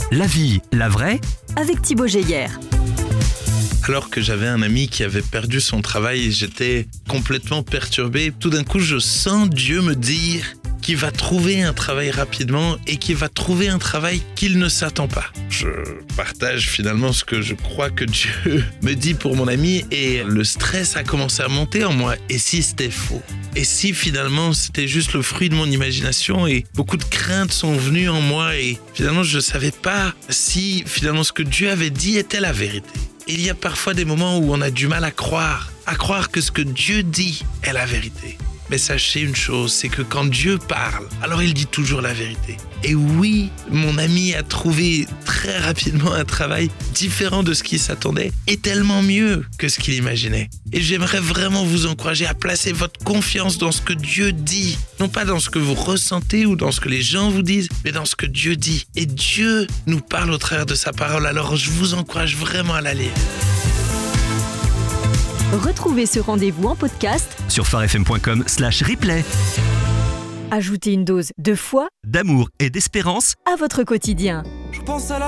La vie, la vraie, avec Thibaut Geyer. Alors que j'avais un ami qui avait perdu son travail, j'étais complètement perturbé. Tout d'un coup, je sens Dieu me dire qu'il va trouver un travail rapidement et qu'il va trouver un travail qu'il ne s'attend pas. Je partage finalement ce que je crois que Dieu me dit pour mon ami et le stress a commencé à monter en moi. Et si c'était faux ? Et si finalement c'était juste le fruit de mon imagination et beaucoup de craintes sont venues en moi et finalement je ne savais pas si finalement ce que Dieu avait dit était la vérité. Il y a parfois des moments où on a du mal à croire que ce que Dieu dit est la vérité. Mais sachez une chose, c'est que quand Dieu parle, alors il dit toujours la vérité. Et oui, mon ami a trouvé très rapidement un travail différent de ce qu'il s'attendait et tellement mieux que ce qu'il imaginait. Et j'aimerais vraiment vous encourager à placer votre confiance dans ce que Dieu dit. Non pas dans ce que vous ressentez ou dans ce que les gens vous disent, mais dans ce que Dieu dit. Et Dieu nous parle au travers de sa parole, alors je vous encourage vraiment à la lire. Retrouvez ce rendez-vous en podcast sur farfm.com/replay. Ajoutez une dose de foi D'amour et d'espérance à votre quotidien. Je pense à